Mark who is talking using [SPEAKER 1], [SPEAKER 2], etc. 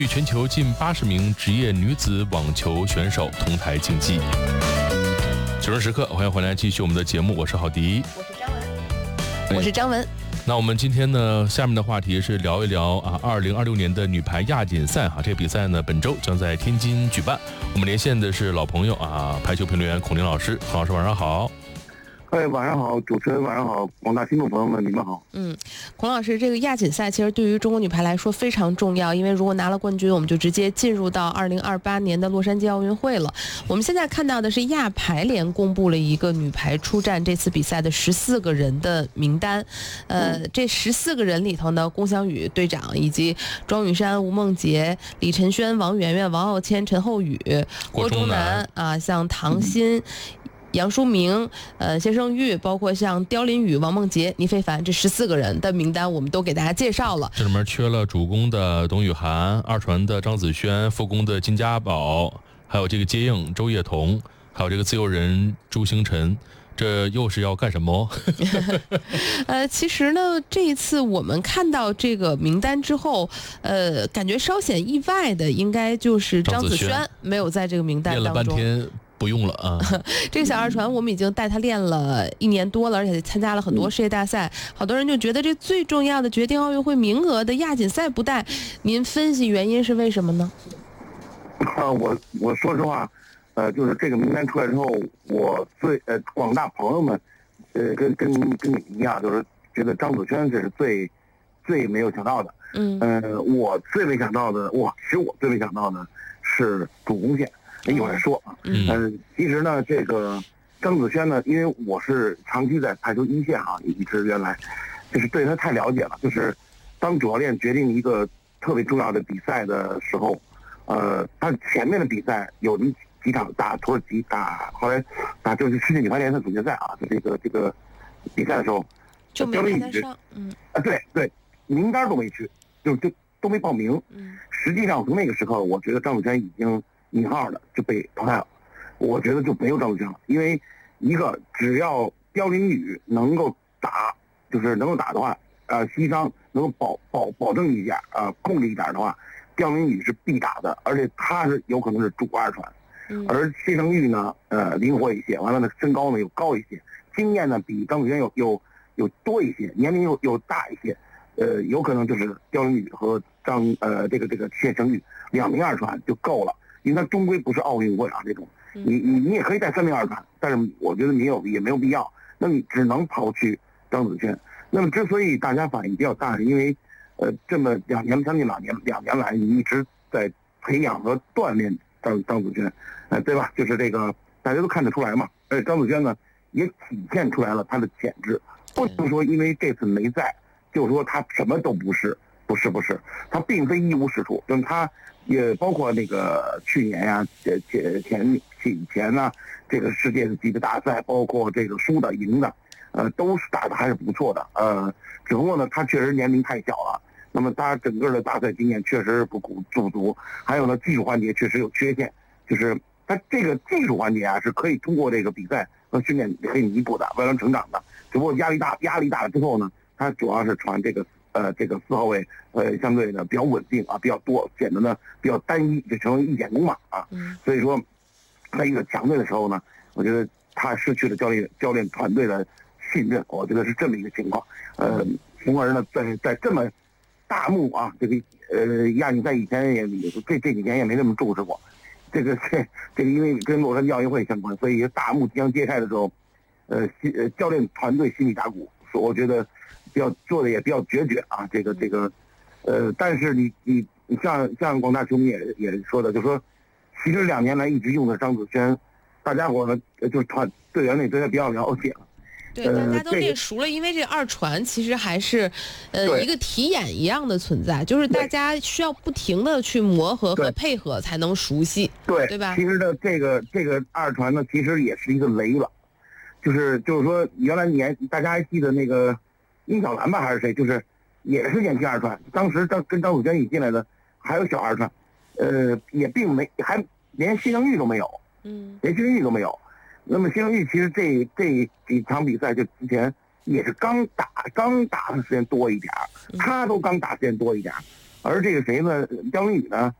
[SPEAKER 1] 与全球近80名职业女子网球选手同台竞技。九时时刻，欢迎回来继续我们的节目，我是郝迪，
[SPEAKER 2] 我是张文。
[SPEAKER 1] 那我们今天呢，下面的话题是聊一聊2026年的女排亚锦赛这个比赛呢，本周将在天津举办。我们连线的是老朋友排球评论员孔令老师，孔老师晚上好。
[SPEAKER 3] 晚上好，主持人晚上好，广大听众朋友们，你们好。
[SPEAKER 2] 孔老师，这个亚锦赛其实对于中国女排来说非常重要，因为如果拿了冠军，我们就直接进入到2028年的洛杉矶奥运会了。我们现在看到的是亚排联公布了一个女排出战这次比赛的14个人的名单，这14个人里头呢，龚翔宇队长以及庄宇珊、吴梦洁、李晨轩、王媛媛、王傲谦、陈后宇、郭忠南像唐鑫。杨舒明、谢胜玉，包括像刁琳宇、王梦洁、倪非凡这14个人的名单，我们都给大家介绍了。
[SPEAKER 1] 这里面缺了主攻的董雨涵、二传的张子萱、副攻的金家宝，还有这个接应周叶彤，还有这个自由人朱星辰。这又是要干什么？
[SPEAKER 2] 其实呢，这一次我们看到这个名单之后，感觉稍显意外的，应该就是张子萱没有在这个名单当中。
[SPEAKER 1] 练了半天。不用了
[SPEAKER 2] 这个小二传我们已经带他练了1年多了，而且参加了很多世界大赛。好多人就觉得这最重要的决定奥运会名额的亚锦赛不带，您分析原因是为什么呢？
[SPEAKER 3] 我说实话，就是这个名单出来之后，我广大朋友们，跟你一样，就是觉得张子萱这是最没有想到的。我最没想到的，其实我最没想到的是主攻线。一会儿说其实呢，这个张子萱呢，因为我是长期在排球一线一直原来就是对他太了解了。就是当主教练决定一个特别重要的比赛的时候，他前面的比赛有几场打土耳其，后来打就是世界女排联赛总决赛就这个比赛的时候，
[SPEAKER 2] 就没排得上。
[SPEAKER 3] 对，名单都没去，就都没报名。实际上从那个时刻，我觉得张子萱已经引号的就被淘汰了，我觉得就没有张子萱了。因为一个只要刁琳宇能够打，就是能够打的话，膝伤能够保证一下控制一点的话，刁琳宇是必打的，而且他是有可能是主二传。而谢胜玉呢，灵活一些，完了呢身高呢又高一些，经验呢比张子萱有多一些，年龄又大一些，有可能就是刁琳宇和这个谢胜玉2名二传就够了。因为它终归不是奥运会这种，你也可以带3名二传，但是我觉得也没有必要。那你只能抛去张子萱。那么之所以大家反应比较大，因为这么将近2年来，你一直在培养和锻炼张子萱，对吧？就是这个大家都看得出来嘛。张子萱呢也体现出来了她的潜质，不能说因为这次没在，就说她什么都不是，不是，她并非一无是处，就是她。也包括那个去年前呢，这个世界级的大赛，包括这个输的赢的，都是打的还是不错的。只不过呢，他确实年龄太小了，那么他整个的大赛经验确实不足，还有呢技术环节确实有缺陷，就是他这个技术环节是可以通过这个比赛和训练可以弥补的，慢慢成长的。只不过压力大了之后呢，他主要是传这个4号位相对的比较稳定比较多，显得呢比较单一，就成为一点攻嘛所以说在一个强队的时候呢，我觉得他失去了教练团队的信任，我觉得是这么一个情况。从而呢在这么大幕这个亚锦赛以前这几年也没那么重视过，这个因为跟洛杉矶奥运会相关，所以大幕即将揭开的时候，教练团队心里打鼓，我觉得做的也比较决绝这个但是你像广大球迷也说的，就说其实2年来一直用的张子萱，大家伙呢就是队员里对他比较了解了。
[SPEAKER 2] 对，大家都练熟了，因为这二传其实还是一个题眼一样的存在，就是大家需要不停的去磨合和配合才能熟悉，对吧？
[SPEAKER 3] 其实呢，这个二传呢，其实也是一个雷了，就是说原来大家还记得那个殷小兰吧，还是谁？就是也是年轻二传，当时跟张子萱一起进来的还有小二传，也并没还连谢胜玉都没有，连谢胜玉都没有。那么谢胜玉其实这几场比赛就之前也是刚打的时间多一点，他都刚打时间多一点， 而这个谁呢，姜宇呢，